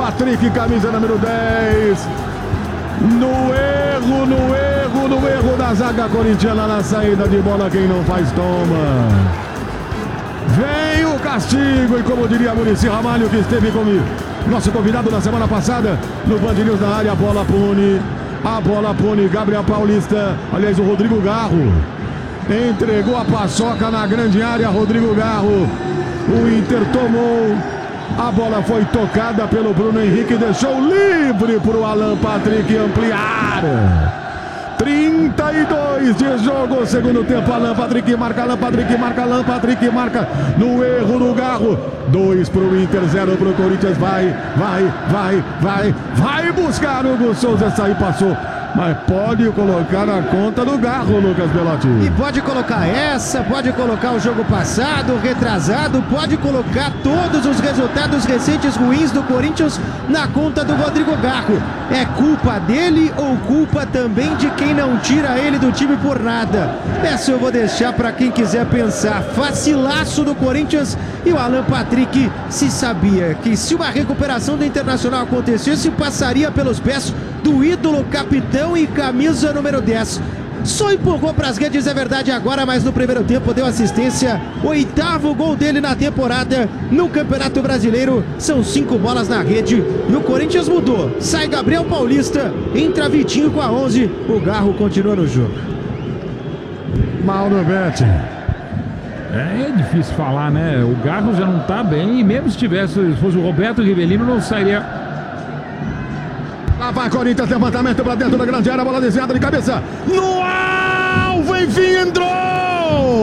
Patrick, camisa número 10. No erro da zaga corintiana na saída de bola, quem não faz toma. Vem o castigo e, como diria Muricy Ramalho, que esteve comigo, nosso convidado na semana passada no Band News da área, a bola pune Gabriel Paulista, aliás o Rodrigo Garro entregou a paçoca na grande área. Rodrigo Garro, o Inter tomou, a bola foi tocada pelo Bruno Henrique, deixou livre para o Alan Patrick ampliar. 32 de jogo, segundo tempo. Alan Patrick marca, no erro do Garro. 2 para o Inter, 0 para o Corinthians. Vai buscar o Hugo Souza. Essa aí passou, mas pode colocar na conta do Garro, Lucas Belotti. E pode colocar essa, pode colocar o jogo passado, retrasado, pode colocar todos os resultados recentes ruins do Corinthians na conta do Rodrigo Garro. É culpa dele ou culpa também de quem não tira ele do time por nada? Essa eu vou deixar para quem quiser pensar. Facilaço do Corinthians, e o Alan Patrick se sabia que se uma recuperação do Internacional acontecesse, passaria pelos pés do ídolo capitão e camisa número 10. Só empurrou para as redes, é verdade agora, mas no primeiro tempo deu assistência. 8º gol dele na temporada no Campeonato Brasileiro. São 5 bolas na rede e o Corinthians mudou. Sai Gabriel Paulista, entra Vitinho com a 11. O Garro continua no jogo. Mauro Betti. É difícil falar, né? O Garro já não tá bem, e mesmo se fosse o Roberto Rivelino, não sairia. Lá vai Corinthians, levantamento para dentro da grande área, bola desviada de cabeça no alvo, enfim entrou!